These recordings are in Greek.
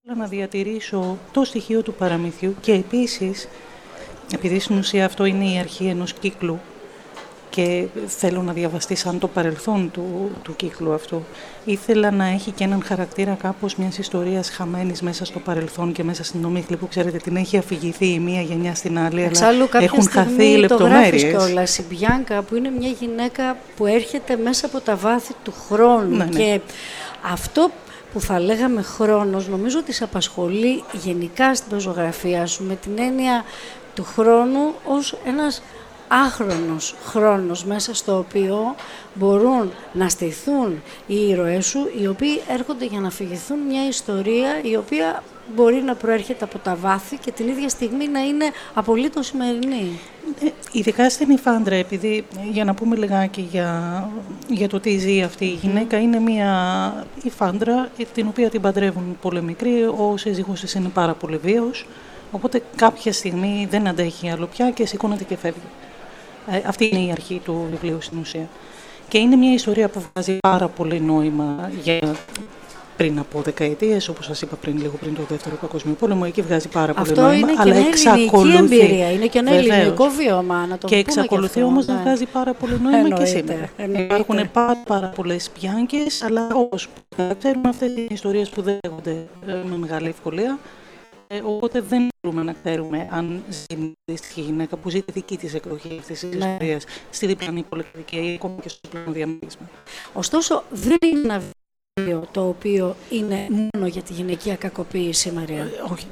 Θέλω να διατηρήσω το στοιχείο του παραμυθιού και επίσης, επειδή στην ουσία αυτό είναι η αρχή ενός κύκλου και θέλω να διαβαστεί σαν το παρελθόν του κύκλου αυτού, ήθελα να έχει και έναν χαρακτήρα κάπως μιας ιστορίας χαμένης μέσα στο παρελθόν και μέσα στην ομίχλη που ξέρετε την έχει αφηγηθεί η μία γενιά στην άλλη, εξάλλου, αλλά έχουν χαθεί οι λεπτομέρειες. Το γράφεις κιόλας, η Μπιάνκα που είναι μια γυναίκα που έρχεται μέσα από τα βάθη του χρόνου, ναι. Και αυτό που θα λέγαμε χρόνος, νομίζω ότι σε απασχολεί γενικά στην πεζογραφία σου με την έννοια του χρόνου ως ένας άχρονος χρόνος μέσα στο οποίο μπορούν να στηθούν οι ήρωές σου, οι οποίοι έρχονται για να αφηγηθούν μια ιστορία η οποία μπορεί να προέρχεται από τα βάθη και την ίδια στιγμή να είναι απολύτως σημερινή. Ειδικά στην Ιφάντρα, επειδή για να πούμε λιγάκι για το τι ζει αυτή η γυναίκα, είναι μια Ιφάντρα την οποία την παντρεύουν πολύ μικρή, ο σύζυγός της είναι πάρα πολύ βίαιος, οπότε κάποια στιγμή δεν αντέχει άλλο πια και σηκώνεται και φεύγει. Αυτή είναι η αρχή του βιβλίου στην ουσία. Και είναι μια ιστορία που βγάζει πάρα πολύ νόημα για πριν από δεκαετίες, όπως σας είπα λίγο πριν το Δεύτερο Παγκόσμιο Πόλεμο, εκεί βγάζει πάρα πολύ νόημα. Αυτό είναι και μια ελληνική εμπειρία, είναι και ένα ελληνικό βίωμα, να το και εξακολουθεί όμως να βγάζει πάρα πολύ νόημα και σήμερα. Υπάρχουν πάρα πολλές Μπιάνκες, αλλά όπως ξέρουμε αυτές οι ιστορίες που δεν λέγονται με μεγάλη ευκολία. Οπότε δεν μπορούμε να ξέρουμε αν ζει μια αντίστοιχη γυναίκα που ζει τη δική της εκδοχή αυτής της ιστορίας στη διπλανή πολιτική ή ακόμα και στο διπλανό διαμέρισμα. Ωστόσο, δεν είναι ένα βιβλίο το οποίο είναι μόνο για τη γυναικεία κακοποίηση, Μαρία. Όχι,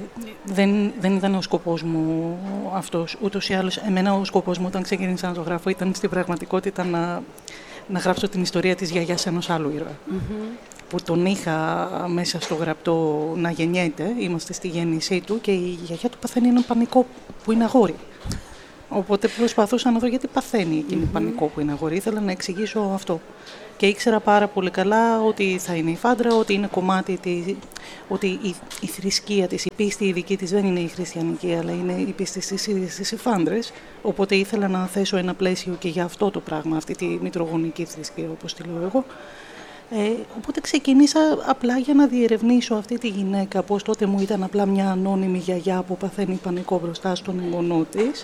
δεν ήταν ο σκοπός μου αυτός. Ούτως ή άλλως, εμένα ο σκοπός μου όταν ξεκίνησα να το γράφω ήταν στην πραγματικότητα να γράψω την ιστορία της γιαγιάς ενός άλλου ήρωα. Που τον είχα μέσα στο γραπτό να γεννιέται, είμαστε στη γέννησή του και η γιαγιά του παθαίνει έναν πανικό που είναι αγόρι. Οπότε προσπαθούσα να δω γιατί παθαίνει εκείνη πανικό που είναι αγόρι. Ήθελα να εξηγήσω αυτό. Και ήξερα πάρα πολύ καλά ότι θα είναι η Φάντρα, ότι είναι κομμάτι ότι η θρησκεία της, η πίστη η δική της δεν είναι η χριστιανική, αλλά είναι η πίστη στις ίδιες τις Φάντρες. Οπότε ήθελα να θέσω ένα πλαίσιο και για αυτό το πράγμα, αυτή τη μητρογονική θρησκεία, όπως τη λέω εγώ. Οπότε ξεκίνησα απλά για να διερευνήσω αυτή τη γυναίκα, πως τότε μου ήταν απλά μια ανώνυμη γιαγιά που παθαίνει πανικό μπροστά στον εγγονό της.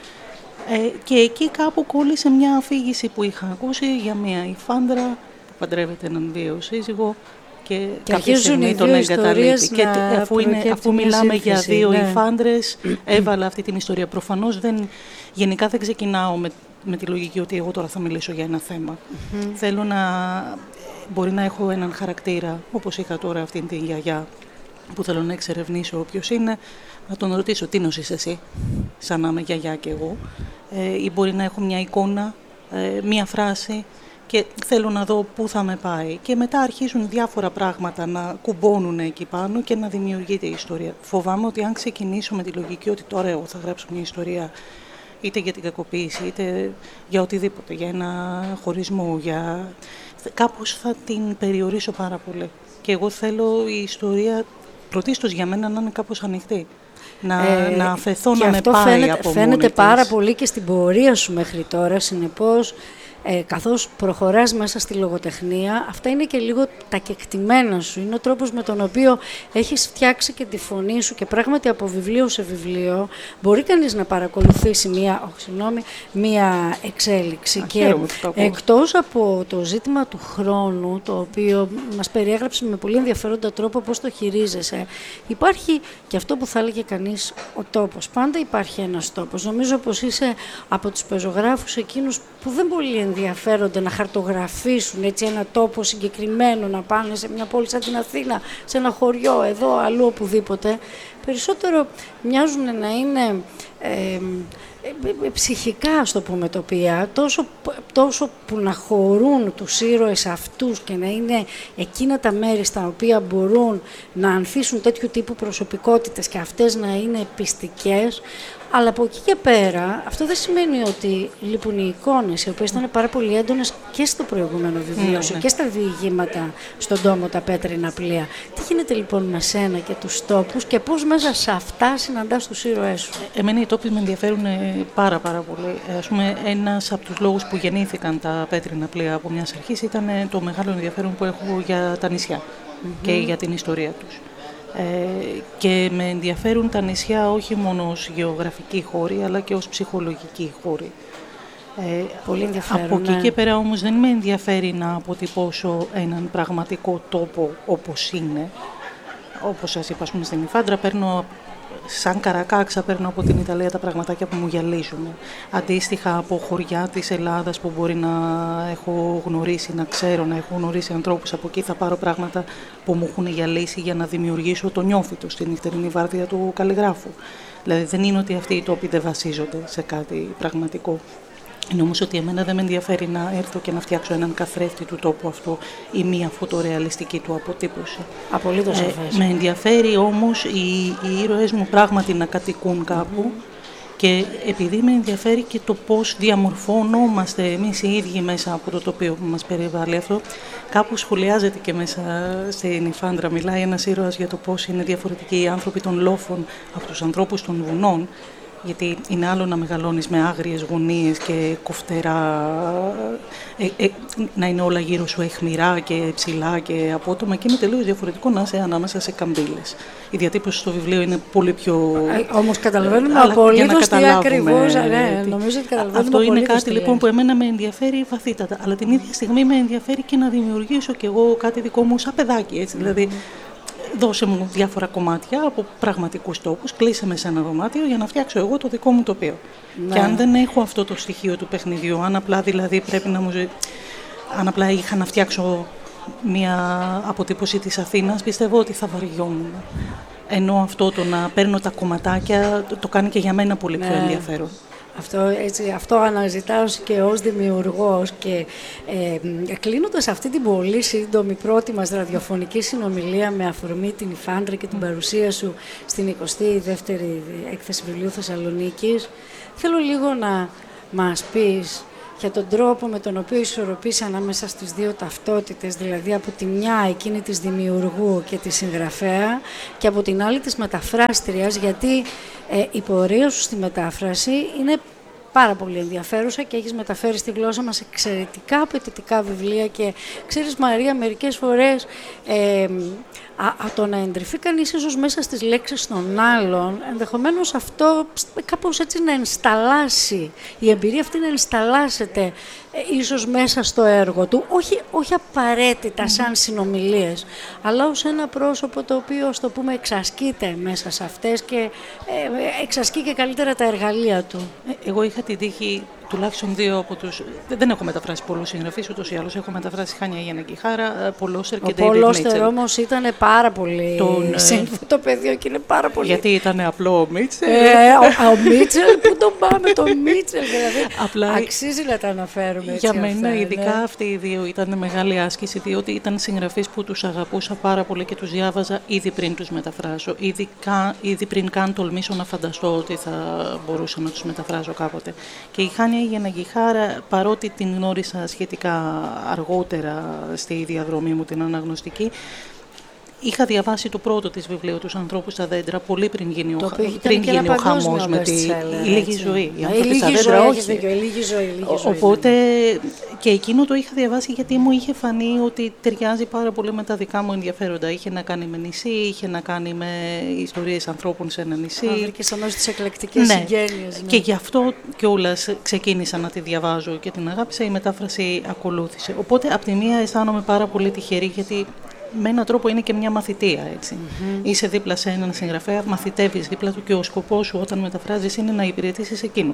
Και εκεί κάπου κόλλησε μια αφήγηση που είχα ακούσει για μια Ιφάντρα που παντρεύεται έναν βίαιο σύζυγο και κάποια στιγμή τον εγκαταλείπει. Και αφού μιλάμε για δύο Ιφάντρες, έβαλα αυτή την ιστορία. Προφανώς γενικά δεν ξεκινάω με τη λογική ότι εγώ τώρα θα μιλήσω για ένα θέμα. Θέλω μπορεί να έχω έναν χαρακτήρα, όπως είχα τώρα αυτήν την γιαγιά, που θέλω να εξερευνήσω ποιος είναι, να τον ρωτήσω τι νοσείς εσύ, σαν να είμαι γιαγιά και εγώ, ή μπορεί να έχω μια εικόνα, μια φράση και θέλω να δω πού θα με πάει. Και μετά αρχίζουν διάφορα πράγματα να κουμπώνουν εκεί πάνω και να δημιουργείται η ιστορία. Φοβάμαι ότι αν ξεκινήσω με τη λογική ότι τώρα εγώ θα γράψω μια ιστορία είτε για την κακοποίηση, είτε για οτιδήποτε, για ένα χωρισμό, κάπως θα την περιορίσω πάρα πολύ. Και εγώ θέλω η ιστορία, πρωτίστως για μένα, να είναι κάπως ανοιχτή. Να αφαιθώ να με πάει από μόνη της. Φαίνεται πάρα πολύ και στην πορεία σου μέχρι τώρα, συνεπώς, καθώς προχωράς μέσα στη λογοτεχνία, αυτά είναι και λίγο τα κεκτημένα σου. Είναι ο τρόπος με τον οποίο έχεις φτιάξει και τη φωνή σου και πράγματι από βιβλίο σε βιβλίο μπορεί κανείς να παρακολουθήσει μία εξέλιξη. Και εκτός από το ζήτημα του χρόνου, το οποίο μας περιέγραψε με πολύ ενδιαφέροντα τρόπο πώς το χειρίζεσαι, υπάρχει και αυτό που θα έλεγε κανείς ο τόπος. Πάντα υπάρχει ένας τόπος. Νομίζω πως είσαι από τους πεζογράφους εκείνους που δεν πολύ ενδιαφέρονται να χαρτογραφήσουν έτσι ένα τόπο συγκεκριμένο, να πάνε σε μια πόλη σαν την Αθήνα, σε ένα χωριό, εδώ, αλλού, οπουδήποτε. Περισσότερο μοιάζουν να είναι ψυχικά, ας το πούμε, τοπία, τόσο που να χωρούν τους ήρωες αυτούς και να είναι εκείνα τα μέρη στα οποία μπορούν να ανθίσουν τέτοιου τύπου προσωπικότητες και αυτές να είναι πιστικές. Αλλά από εκεί και πέρα, αυτό δεν σημαίνει ότι λείπουν οι εικόνες, οι οποίες ήταν πάρα πολύ έντονες και στο προηγούμενο βιβλίο σου και στα διηγήματα στον τόμο «Τα πέτρινα πλοία». Τι γίνεται λοιπόν με σένα και τους τόπους και πώς μέσα σε αυτά συναντάς τους ήρωές σου? Εμένα οι τόποι με ενδιαφέρουν πάρα πολύ. Ας πούμε, ένας από τους λόγους που γεννήθηκαν τα πέτρινα πλοία από μιας αρχής ήταν το μεγάλο ενδιαφέρον που έχω για τα νησιά και για την ιστορία τους. Και με ενδιαφέρουν τα νησιά όχι μόνο ως γεωγραφικοί χώροι, αλλά και ως ψυχολογικοί χώροι. Πολύ ενδιαφέρον. Από εκεί και πέρα όμως δεν με ενδιαφέρει να αποτυπώσω έναν πραγματικό τόπο όπως είναι. Όπως σας είπα, στην Ιφάντρα παίρνω σαν Καρακάξα, παίρνω από την Ιταλία τα πραγματάκια που μου γυαλίζουν. Αντίστοιχα από χωριά της Ελλάδας που μπορεί να έχω γνωρίσει, να ξέρω, να έχω γνωρίσει ανθρώπους από εκεί, θα πάρω πράγματα που μου έχουν γυαλίσει για να δημιουργήσω το νιόφυτο στη νυχτερινή βάρδια του καλλιγράφου. Δηλαδή δεν είναι ότι αυτοί οι τόποι δεν βασίζονται σε κάτι πραγματικό. Είναι όμως ότι εμένα δεν με ενδιαφέρει να έρθω και να φτιάξω έναν καθρέφτη του τόπου αυτό ή μία φωτορεαλιστική του αποτύπωση. Απολύτως σαφές. Με ενδιαφέρει όμως οι ήρωες μου πράγματι να κατοικούν κάπου και επειδή με ενδιαφέρει και το πώς διαμορφωνόμαστε εμείς οι ίδιοι μέσα από το τοπίο που μας περιβάλλει αυτό. Κάπου σχολιάζεται και μέσα στην Ιφάντρα, μιλάει ένας ήρωας για το πώς είναι διαφορετικοί οι άνθρωποι των λόφων από τους ανθρώπους των βουνών. Γιατί είναι άλλο να μεγαλώνεις με άγριες γωνίες και κοφτερά, να είναι όλα γύρω σου αιχμηρά και ψηλά και απότομα, και είναι τελείως διαφορετικό να είσαι ανάμεσα σε καμπύλες. Η διατύπωση στο βιβλίο είναι πολύ πιο... Όμως καταλαβαίνουμε απολύτως τι ακριβώς, νομίζω ότι καταλαβαίνουμε. Αυτό είναι κάτι λοιπόν που εμένα με ενδιαφέρει βαθύτατα, αλλά την ίδια στιγμή με ενδιαφέρει και να δημιουργήσω κι εγώ κάτι δικό μου σαν παιδάκι, έτσι, δηλαδή... Δώσε μου διάφορα κομμάτια από πραγματικούς τόπους, κλείσε με σε ένα δωμάτιο για να φτιάξω εγώ το δικό μου τοπίο. Ναι. Και αν δεν έχω αυτό το στοιχείο του παιχνιδιού, αν απλά δηλαδή πρέπει να αν απλά είχα να φτιάξω μια αποτύπωση της Αθήνας, πιστεύω ότι θα βαριόμουν. Ενώ αυτό το να παίρνω τα κομματάκια το κάνει και για μένα πολύ πιο ενδιαφέρον. Αυτό αναζητάω και ως δημιουργός και κλείνοντας αυτή την πολύ σύντομη πρώτη μας ραδιοφωνική συνομιλία με αφορμή την Ιφάντρα και την παρουσία σου στην 22η έκθεση βιβλίου Θεσσαλονίκης, θέλω λίγο να μας πεις για τον τρόπο με τον οποίο ισορροπείς ανάμεσα στις δύο ταυτότητες, δηλαδή από τη μια εκείνη της δημιουργού και της συγγραφέα και από την άλλη της μεταφράστριας, γιατί η πορεία σου στη μετάφραση είναι πάρα πολύ ενδιαφέρουσα και έχεις μεταφέρει στη γλώσσα μας εξαιρετικά απαιτητικά βιβλία και ξέρεις Μαρία, μερικές φορές το να εντρυφεί κανείς ίσως μέσα στις λέξεις των άλλων, ενδεχομένως αυτό κάπως έτσι να ενσταλάσει, η εμπειρία αυτή να ενσταλάσσεται ίσως μέσα στο έργο του, όχι απαραίτητα σαν συνομιλίες, αλλά ως ένα πρόσωπο το οποίο, ας το πούμε, εξασκείται μέσα σε αυτές και εξασκεί και καλύτερα τα εργαλεία του. Εγώ είχα την τύχη, τουλάχιστον δύο από τους... Δεν έχω μεταφράσει πολλούς συγγραφείς, ούτως ή άλλως έχω μεταφράσει Χάνια Γιαννακιχάρα, Πολόστερ και David Mitchell. Ο Πολόστερ όμως ήταν πάρα πολύ σύνθετο το πεδίο και είναι πάρα πολύ... Γιατί ήταν απλό ο Μίτσελ. Ο Μίτσελ, πού τον πάμε, τον Μίτσελ, δηλαδή. Απλά αξίζει να τα αναφέρουμε έτσι. Για μένα, ειδικά αυτοί οι δύο ήταν μεγάλη άσκηση, διότι ήταν συγγραφείς που τους αγαπούσα πάρα πολύ και τους διάβαζα ήδη πριν τους μεταφράσω. Ήδη πριν καν τολμήσω να φανταστώ ότι θα μπορούσα να τους μεταφράσω κάποτε. Και η Χάνια Γιαννακιχάρα, παρότι την γνώρισα σχετικά αργότερα στη διαδρομή μου την αναγνωστική, είχα διαβάσει το πρώτο της βιβλίο, «Τους ανθρώπους στα δέντρα», πολύ πριν γίνει ο χαμός με τη Λίγη ζωή. Η Λίγη ζωή, όχι. Η Λίγη ζωή. Οπότε και εκείνο το είχα διαβάσει γιατί μου είχε φανεί ότι ταιριάζει πάρα πολύ με τα δικά μου ενδιαφέροντα. Είχε να κάνει με νησί, είχε να κάνει με ιστορίες ανθρώπων σε ένα νησί. Βρήκες αμέσως τις εκλεκτικές συγγένειες. Και γι' αυτό κιόλας ξεκίνησα να τη διαβάζω και την αγάπησα, η μετάφραση ακολούθησε. Οπότε από τη μία αισθάνομαι πάρα πολύ τυχερή, γιατί με έναν τρόπο είναι και μια μαθητεία, έτσι. Είσαι δίπλα σε έναν συγγραφέα, μαθητεύεις δίπλα του και ο σκοπός σου όταν μεταφράζεις είναι να υπηρετήσεις εκείνον.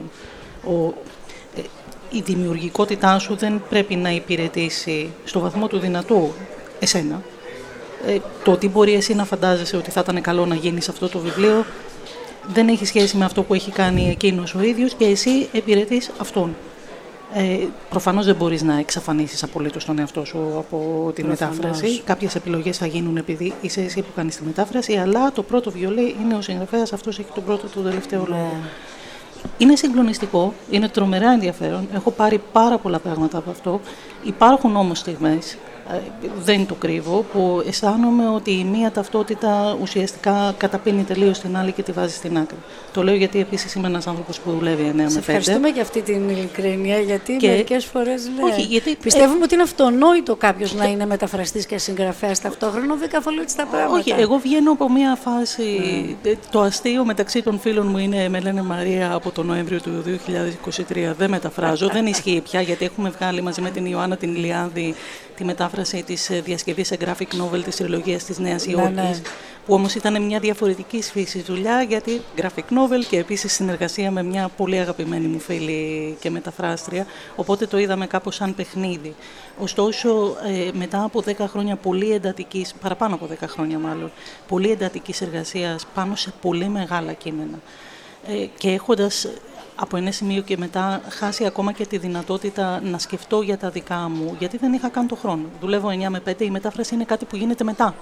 Η δημιουργικότητά σου δεν πρέπει να υπηρετήσει στο βαθμό του δυνατού εσένα. Το ότι μπορεί εσύ να φαντάζεσαι ότι θα ήταν καλό να γίνει σε αυτό το βιβλίο δεν έχει σχέση με αυτό που έχει κάνει εκείνος ο ίδιος και εσύ υπηρετείς αυτόν. Προφανώς δεν μπορείς να εξαφανίσεις απολύτως τον εαυτό σου από τη μετάφραση. Κάποιες επιλογές θα γίνουν επειδή είσαι εσύ που κάνεις τη μετάφραση, αλλά το πρώτο βιολί είναι ο συγγραφέας, αυτός έχει τον πρώτο, τον τελευταίο λόγο. Είναι συγκλονιστικό, είναι τρομερά ενδιαφέρον. Έχω πάρει πάρα πολλά πράγματα από αυτό. Υπάρχουν όμως στιγμές δεν το κρύβω, που αισθάνομαι ότι η μία ταυτότητα ουσιαστικά καταπίνει τελείως την άλλη και τη βάζει στην άκρη. Το λέω γιατί επίσης είμαι ένας άνθρωπος που δουλεύει 9 με 5. Σε ευχαριστούμε για αυτή την ειλικρίνεια, γιατί μερικές φορές όχι, γιατί πιστεύουμε ότι είναι αυτονόητο κάποιος να είναι μεταφραστής και συγγραφέας ταυτόχρονα, δεν καθόλου έτσι τα πράγματα. Όχι, εγώ βγαίνω από μια φάση. Το αστείο μεταξύ των φίλων μου είναι με λένε Μαρία από τον Νοέμβριο του 2023. Δεν μεταφράζω, δεν ισχύει πια, γιατί έχουμε βγάλει μαζί με την Ιωάννα την Ηλιάδη τη μετάφραση της διασκευής σε graphic novel της τριλογίας της Νέας Υόρκης, που όμως ήταν μια διαφορετική φύση δουλειά, γιατί graphic novel και επίσης συνεργασία με μια πολύ αγαπημένη μου φίλη και μεταφράστρια, οπότε το είδαμε κάπως σαν παιχνίδι. Ωστόσο, μετά από 10 χρόνια πολύ εντατικής, παραπάνω από 10 χρόνια μάλλον, πολύ εντατικής εργασίας πάνω σε πολύ μεγάλα κείμενα, και έχοντας από ένα σημείο και μετά χάσει ακόμα και τη δυνατότητα να σκεφτώ για τα δικά μου, γιατί δεν είχα καν το χρόνο. Δουλεύω 9 με 5, η μετάφραση είναι κάτι που γίνεται μετά.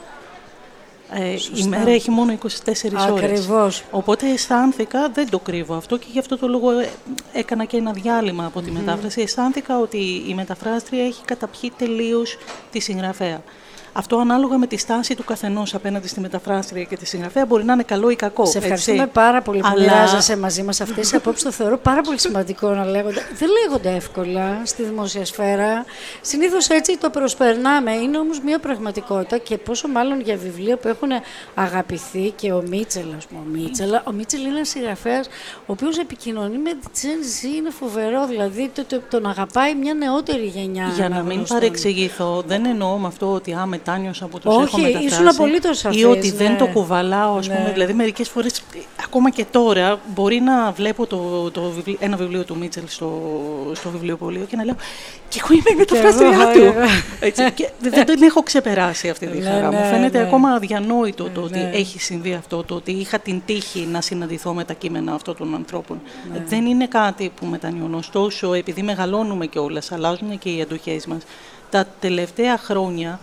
Η μέρα έχει μόνο 24 ώρες. Ακριβώς. Οπότε αισθάνθηκα, δεν το κρύβω αυτό και γι' αυτό το λόγο έκανα και ένα διάλειμμα από τη μετάφραση. Αισθάνθηκα ότι η μεταφράστρια έχει καταπιεί τελείως τη συγγραφέα. Αυτό ανάλογα με τη στάση του καθενός απέναντι στη μεταφράστρια και τη συγγραφέα μπορεί να είναι καλό ή κακό. Σε ευχαριστούμε πάρα πολύ που μοιράζεσαι μαζί μας αυτές τις απόψεις. Το θεωρώ πάρα πολύ σημαντικό να λέγονται. Δεν λέγονται εύκολα στη δημόσια σφαίρα. Συνήθως έτσι το προσπερνάμε. Είναι όμως μια πραγματικότητα και πόσο μάλλον για βιβλία που έχουν αγαπηθεί και ο Μίτσελ, ας πούμε. Ο Μίτσελ είναι ένας συγγραφέας ο οποίος επικοινωνεί με τη Gen Z, είναι φοβερό. Δηλαδή τον αγαπάει μια νεότερη γενιά. Για να μην παρεξηγηθώ, δεν εννοώ με αυτό ότι μετάνιωσα από τους έχω μεταφράσει. Ήσουν απολύτως σαφής, ή ότι δεν το κουβαλάω, ας πούμε. Δηλαδή, μερικές φορές, ακόμα και τώρα, μπορεί να βλέπω ένα βιβλίο του Μίτσελ στο βιβλιοπωλείο και να λέω «Και εγώ είμαι η μεταφράστριά του». Και δεν την έχω ξεπεράσει αυτή τη χαρά. Μου φαίνεται ακόμα αδιανόητο το ότι έχει συμβεί αυτό, το ότι είχα την τύχη να συναντηθώ με τα κείμενα αυτών των ανθρώπων. Δεν είναι κάτι που μετανιώνω. Ωστόσο, επειδή μεγαλώνουμε κιόλας, αλλάζουν και οι αντοχές μας. Τα τελευταία χρόνια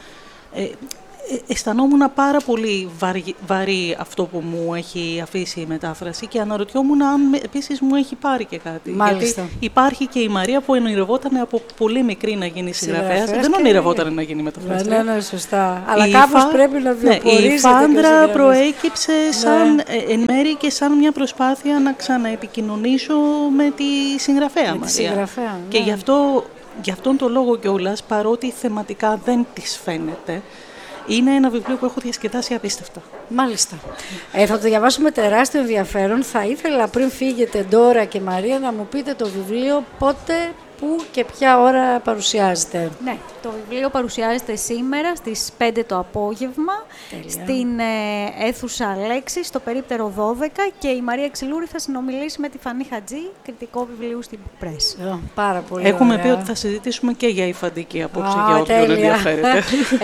αισθανόμουν πάρα πολύ βαρύ αυτό που μου έχει αφήσει η μετάφραση και αναρωτιόμουν αν επίσης μου έχει πάρει και κάτι. Μάλιστα. Γιατί υπάρχει και η Μαρία που ονειρευόταν από πολύ μικρή να γίνει συγγραφέας. Δεν ονειρευόταν να γίνει μεταφραστής. Ναι, σωστά. Αλλά κάπως πρέπει να βιοπορίζεται. Η Φάντρα προέκυψε εν μέρει και σαν μια προσπάθεια να ξαναεπικοινωνήσω με τη συγγραφέα Μαρία. Και γι' αυτόν τον λόγο κιόλας, παρότι θεματικά δεν της φαίνεται, είναι ένα βιβλίο που έχω διασκεδάσει απίστευτα. Μάλιστα. Θα το διαβάσω με τεράστιο ενδιαφέρον. Θα ήθελα πριν φύγετε Ντόρα και Μαρία να μου πείτε το βιβλίο πότε, πού και ποια ώρα παρουσιάζεται. Ναι, το βιβλίο παρουσιάζεται σήμερα στις 5 το απόγευμα. Τέλεια. Στην αίθουσα Λέξης, στο περίπτερο 12, και η Μαρία Ξυλούρη θα συνομιλήσει με τη Φανή Χατζή, κριτικό βιβλίου στην Press. Πάρα πολύ Έχουμε ωραία. πει ότι θα συζητήσουμε και για υφαντική απόψε για όποιον ενδιαφέρεται.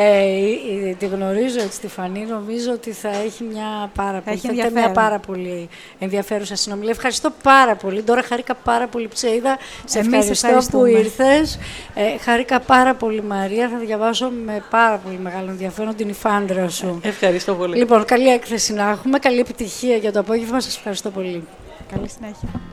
Τη γνωρίζω έτσι τη Φανή, νομίζω ότι θα έχει μια πάρα πολύ ενδιαφέρουσα συνομιλία. Ευχαριστώ πάρα πολύ. Τώρα χαρήκα πάρα πολύ που σε είδα. Σε ευχαριστώ που ήρθες. Χαρήκα πάρα πολύ, Μαρία. Θα διαβάσω με πάρα πολύ μεγάλο ενδιαφέρον την Ιφάντρα σου. Ευχαριστώ πολύ. Λοιπόν, καλή έκθεση να έχουμε. Καλή επιτυχία για το απόγευμα. Σας ευχαριστώ πολύ. Καλή συνέχεια.